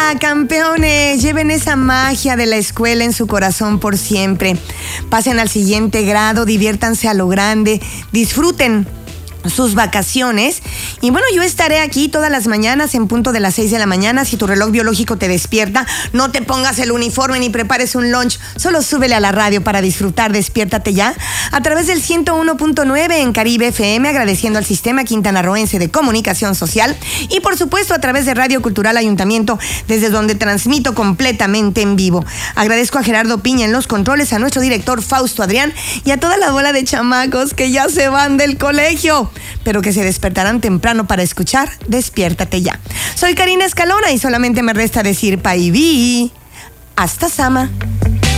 Venga, campeones, lleven esa magia de la escuela en su corazón por siempre. Pasen al siguiente grado, diviértanse a lo grande, disfruten sus vacaciones. Y bueno, yo estaré aquí todas las mañanas en punto de las 6 de la mañana. Si tu reloj biológico te despierta, no te pongas el uniforme ni prepares un lunch, solo súbele a la radio para disfrutar. Despiértate ya a través del 101.9 en Caribe FM, agradeciendo al Sistema Quintanarroense de Comunicación Social y por supuesto a través de Radio Cultural Ayuntamiento, desde donde transmito completamente en vivo. Agradezco a Gerardo Piña en los controles, a nuestro director Fausto Adrián y a toda la bola de chamacos que ya se van del colegio, pero que se despertarán temprano para escuchar Despiértate Ya. Soy Karina Escalona y solamente me resta decir Paiví. Hasta Sama.